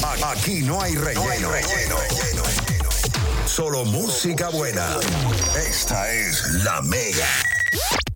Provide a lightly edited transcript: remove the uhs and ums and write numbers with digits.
Aquí no hay relleno. Solo música buena. Esta es La Mega.